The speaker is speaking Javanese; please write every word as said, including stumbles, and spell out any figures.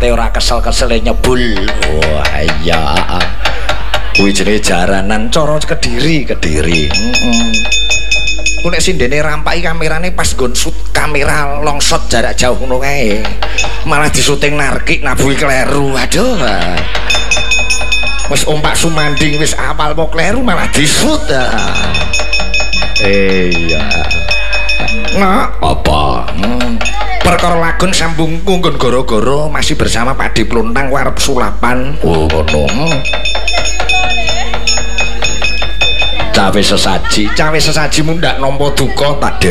ate ora kesel-kesele nyebul. Wah iya. Kuwi jenenge jaranan cara Kediri, Kediri. Heeh. Ku nek sindene rampaki kamerane pas nggon shoot kamera long shot jarak jauh ngono kae. Malah disuting narkik nabuhi kleru. Aduh. Wis ompak sumanding wis apal mau kleru malah disut. Iya. Nah, apa? Hmm. Perkara lagun sambungku nggon goro-goro masih bersama Pak Di Pluntang warep sulapan. Oh, ngono. Cawe sesaji, cawe sesaji mundak nampa duka tak